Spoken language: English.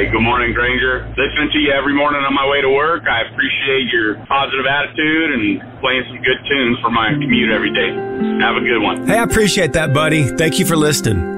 Hey, good morning, Granger. Listening to you every morning on my way to work. I appreciate your positive attitude and playing some good tunes for my commute every day. Have a good one. Hey, I appreciate that, buddy. Thank you for listening.